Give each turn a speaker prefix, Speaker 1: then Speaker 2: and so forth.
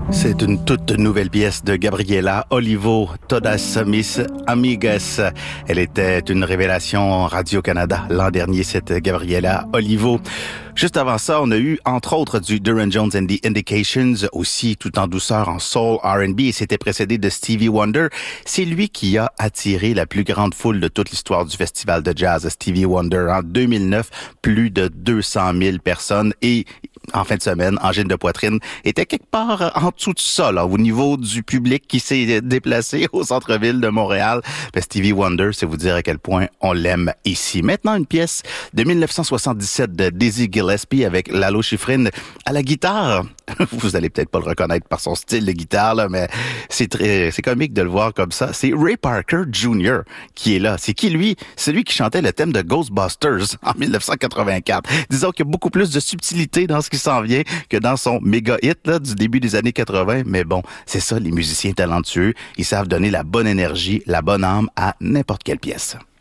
Speaker 1: C'est une toute nouvelle pièce de Gabriela Olivo, Todas mis amigas. Elle était une révélation Radio-Canada l'an dernier, cette Gabriela Olivo. Juste avant ça, on a eu, entre autres, du Duran Jones and the Indications, aussi tout en douceur en soul R&B, et c'était précédé de Stevie Wonder. C'est lui qui a attiré la plus grande foule de toute l'histoire du festival de jazz, Stevie Wonder. En 2009, plus de 200 000 personnes, et en fin de semaine, Angine de poitrine était quelque part en dessous de ça, là, au niveau du public qui s'est déplacé au centre-ville de Montréal. Ben, Stevie Wonder, c'est vous dire à quel point on l'aime ici. Maintenant, une pièce de 1977 de Dizzy Gillespie avec Lalo Schifrin à la guitare. Vous allez peut-être pas le reconnaître par son style de guitare, là, mais c'est comique de le voir comme ça. C'est Ray Parker Jr. qui est là. C'est qui, lui? C'est lui qui chantait le thème de Ghostbusters en 1984. Disons qu'il y a beaucoup plus de subtilité dans ce qui s'en vient que dans son méga hit là, du début des années 80. Mais bon, c'est ça, les musiciens talentueux. Ils savent donner la bonne énergie, la bonne âme à n'importe quelle pièce.